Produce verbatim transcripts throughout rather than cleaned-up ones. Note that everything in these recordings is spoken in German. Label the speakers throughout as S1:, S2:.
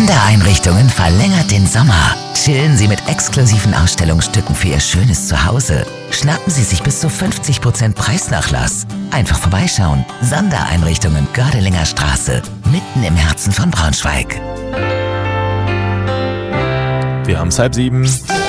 S1: Sondereinrichtungen verlängert den Sommer. Chillen Sie mit exklusiven Ausstellungsstücken für Ihr schönes Zuhause. Schnappen Sie sich bis zu fünfzig Prozent Preisnachlass. Einfach vorbeischauen. Sondereinrichtungen Gördelinger Straße, mitten im Herzen von Braunschweig.
S2: Wir haben es halb sieben.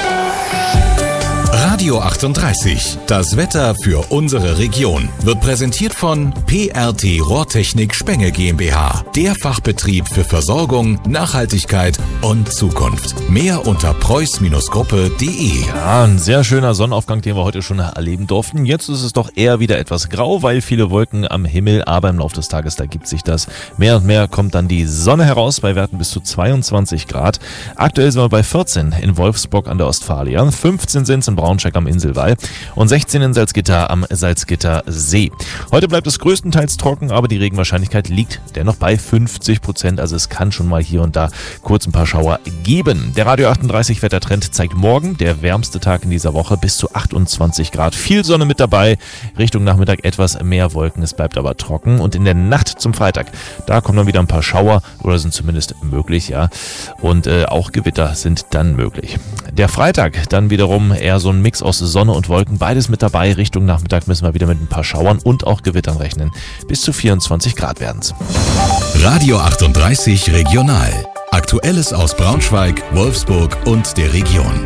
S3: Radio achtunddreißig, das Wetter für unsere Region, wird präsentiert von P R T Rohrtechnik Spenge GmbH, der Fachbetrieb für Versorgung, Nachhaltigkeit und Zukunft. Mehr unter preuß Gruppe punkt de.
S2: Ja, ein sehr schöner Sonnenaufgang, den wir heute schon erleben durften. Jetzt ist es doch eher wieder etwas grau, weil viele Wolken am Himmel, aber im Laufe des Tages, da gibt sich das. Mehr und mehr kommt dann die Sonne heraus, bei Werten bis zu zweiundzwanzig Grad. Aktuell sind wir bei vierzehn in Wolfsburg an der Ostfalia, fünfzehn sind es in Braunschweig am Inselwall und sechzehn in Salzgitter am Salzgitter See. Heute bleibt es größtenteils trocken, aber die Regenwahrscheinlichkeit liegt dennoch bei fünfzig Prozent. Also es kann schon mal hier und da kurz ein paar Schauer geben. Der Radio achtunddreißig Wettertrend zeigt morgen, der wärmste Tag in dieser Woche, bis zu achtundzwanzig Grad. Viel Sonne mit dabei, Richtung Nachmittag etwas mehr Wolken, es bleibt aber trocken. Und in der Nacht zum Freitag, da kommen dann wieder ein paar Schauer oder sind zumindest möglich, ja. Und äh, auch Gewitter sind dann möglich. Der Freitag dann wiederum eher so ein Mix aus Sonne und Wolken, beides mit dabei. Richtung Nachmittag müssen wir wieder mit ein paar Schauern und auch Gewittern rechnen. Bis zu vierundzwanzig Grad werden's.
S3: Radio achtunddreißig Regional. Aktuelles aus Braunschweig, Wolfsburg und der Region.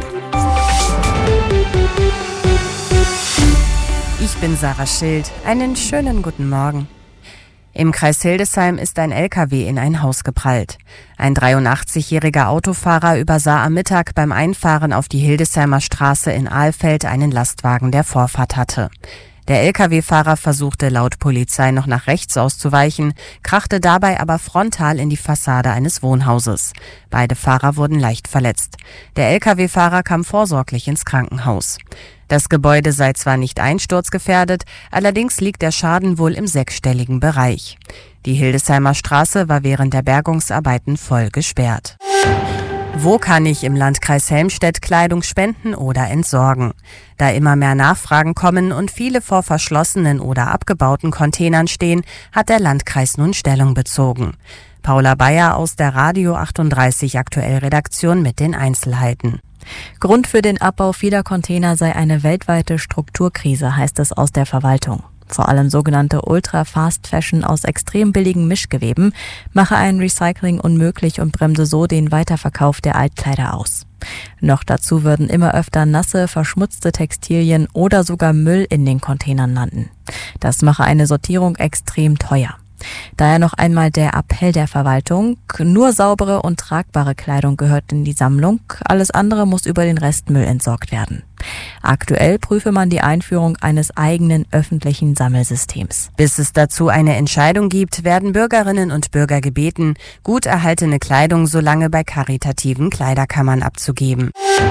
S4: Ich bin Sarah Schild. Einen schönen guten Morgen. Im Kreis Hildesheim ist ein L K W in ein Haus geprallt. Ein dreiundachtzigjähriger Autofahrer übersah am Mittag beim Einfahren auf die Hildesheimer Straße in Ahlfeld einen Lastwagen, der Vorfahrt hatte. Der L K W-Fahrer versuchte laut Polizei noch nach rechts auszuweichen, krachte dabei aber frontal in die Fassade eines Wohnhauses. Beide Fahrer wurden leicht verletzt. Der L K W-Fahrer kam vorsorglich ins Krankenhaus. Das Gebäude sei zwar nicht einsturzgefährdet, allerdings liegt der Schaden wohl im sechsstelligen Bereich. Die Hildesheimer Straße war während der Bergungsarbeiten voll gesperrt. Wo kann ich im Landkreis Helmstedt Kleidung spenden oder entsorgen? Da immer mehr Nachfragen kommen und viele vor verschlossenen oder abgebauten Containern stehen, hat der Landkreis nun Stellung bezogen. Paula Bayer aus der Radio achtunddreißig Aktuell Redaktion mit den Einzelheiten.
S5: Grund für den Abbau vieler Container sei eine weltweite Strukturkrise, heißt es aus der Verwaltung. Vor allem sogenannte Ultra-Fast-Fashion aus extrem billigen Mischgeweben mache ein Recycling unmöglich und bremse so den Weiterverkauf der Altkleider aus. Noch dazu würden immer öfter nasse, verschmutzte Textilien oder sogar Müll in den Containern landen. Das mache eine Sortierung extrem teuer. Daher noch einmal der Appell der Verwaltung: Nur saubere und tragbare Kleidung gehört in die Sammlung, alles andere muss über den Restmüll entsorgt werden. Aktuell prüfe man die Einführung eines eigenen öffentlichen Sammelsystems.
S4: Bis es dazu eine Entscheidung gibt, werden Bürgerinnen und Bürger gebeten, gut erhaltene Kleidung so lange bei karitativen Kleiderkammern abzugeben.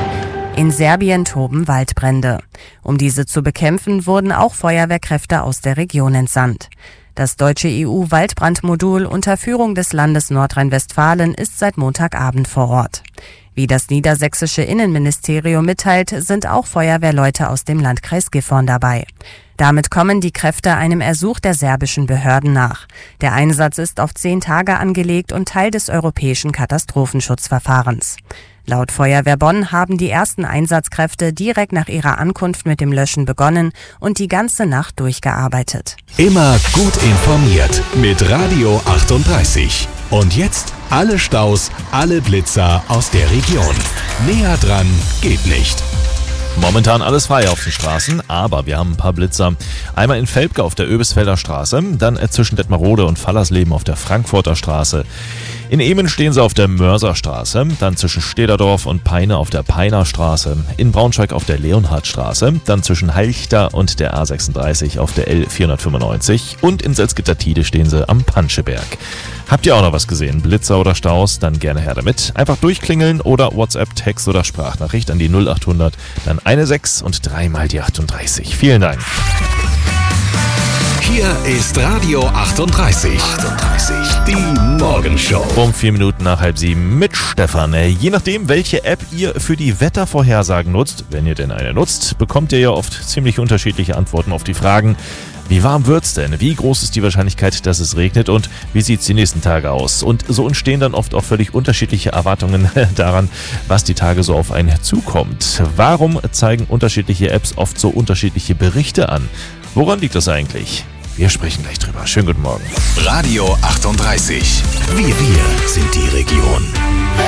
S4: In Serbien toben Waldbrände. Um diese zu bekämpfen, wurden auch Feuerwehrkräfte aus der Region entsandt. Das deutsche E U-Waldbrandmodul unter Führung des Landes Nordrhein-Westfalen ist seit Montagabend vor Ort. Wie das niedersächsische Innenministerium mitteilt, sind auch Feuerwehrleute aus dem Landkreis Gifhorn dabei. Damit kommen die Kräfte einem Ersuch der serbischen Behörden nach. Der Einsatz ist auf zehn Tage angelegt und Teil des europäischen Katastrophenschutzverfahrens. Laut Feuerwehr Bonn haben die ersten Einsatzkräfte direkt nach ihrer Ankunft mit dem Löschen begonnen und die ganze Nacht durchgearbeitet.
S3: Immer gut informiert mit Radio achtunddreißig. Und jetzt alle Staus, alle Blitzer aus der Region. Näher dran geht nicht.
S2: Momentan alles frei auf den Straßen, aber wir haben ein paar Blitzer. Einmal in Velpke auf der Oebisfelder Straße, dann zwischen Detmarode und Fallersleben auf der Frankfurter Straße. In Emen stehen sie auf der Mörserstraße, dann zwischen Stederdorf und Peine auf der Peiner Straße, in Braunschweig auf der Leonhardstraße, dann zwischen Halchter und der A sechsunddreißig auf der L vierhundertfünfundneunzig und in Salzgitter-Tiede stehen sie am Panscheberg. Habt ihr auch noch was gesehen? Blitzer oder Staus? Dann gerne her damit. Einfach durchklingeln oder WhatsApp, Text oder Sprachnachricht an die null achthundert, dann eine sechs und dreimal die achtunddreißig. Vielen Dank.
S3: Hier ist Radio achtunddreißig. achtunddreißig. Die Morgenshow.
S2: Um vier Minuten nach halb sieben mit Stefan. Je nachdem, welche App ihr für die Wettervorhersagen nutzt, wenn ihr denn eine nutzt, bekommt ihr ja oft ziemlich unterschiedliche Antworten auf die Fragen. Wie warm wird's denn? Wie groß ist die Wahrscheinlichkeit, dass es regnet? Und wie sieht's die nächsten Tage aus? Und so entstehen dann oft auch völlig unterschiedliche Erwartungen daran, was die Tage so auf einen zukommt. Warum zeigen unterschiedliche Apps oft so unterschiedliche Berichte an? Woran liegt das eigentlich? Wir sprechen gleich drüber. Schönen guten Morgen.
S3: Radio achtunddreißig. Wir, wir sind die Region.